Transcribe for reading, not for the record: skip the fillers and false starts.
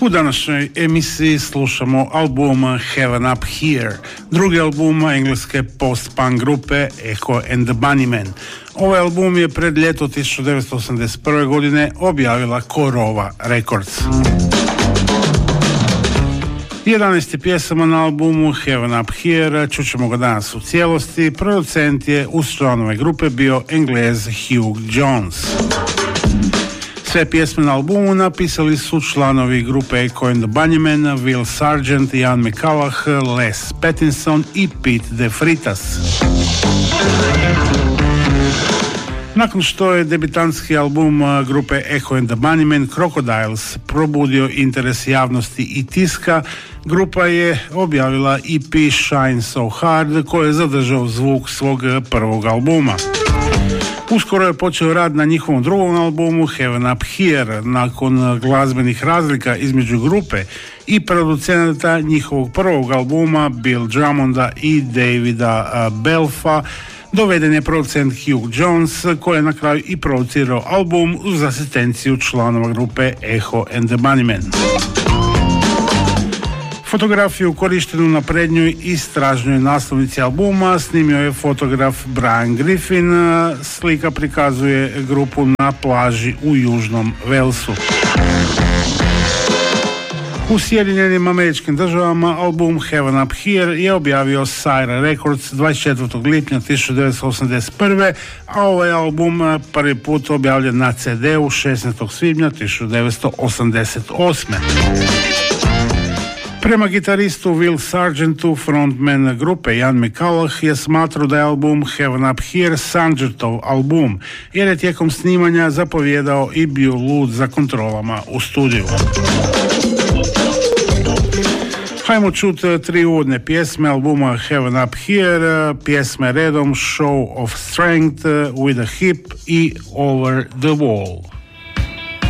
U današnjoj emisiji slušamo album Heaven Up Here, drugi album engleske post-punk grupe Echo and the Bunnymen. Ovaj album je pred ljeto 1981. godine objavila Korova Records. 11 pjesama na albumu Heaven Up Here, čućemo ga danas u cijelosti. Producent je uz članove grupe bio Englez Hugh Jones. Sve pjesme na albumu napisali su članovi grupe Echo and the Bunnymen, Will Sargent, Ian McCulloch, Les Pattinson i Pete De Freitas. Nakon što je debitantski album grupe Echo and the Bunnymen Crocodiles probudio interes javnosti i tiska, grupa je objavila EP Shine So Hard koji je zadržao zvuk svog prvog albuma. Uskoro je počeo rad na njihovom drugom albumu Heaven Up Here. Nakon glazbenih razlika između grupe i producenata njihovog prvog albuma Bill Drummonda i Davida Belfa, doveden je producent Hugh Jones koji je na kraju i producirao album uz asistenciju članova grupe Echo and the Bunnymen. Fotografiju korištenu na prednjoj i stražnjoj naslovnici albuma snimio je fotograf Brian Griffin. Slika prikazuje grupu na plaži u Južnom Walesu. U Sjedinjenim Američkim Državama album Heaven Up Here je objavio Sire Records 24. lipnja 1981. a ovaj album prvi put objavljen na CD-u 16. svibnja 1988. Prema gitaristu Will Sargentu, frontman grupe Ian McCulloch je smatrao da je album Heaven Up Here Sargentov album, jer je tijekom snimanja zapovjedao i bio lud za kontrolama u studiju. Hajmo čuti tri uvodne pjesme albuma Heaven Up Here, pjesme redom Show of Strength, With a Hip i Over the Wall.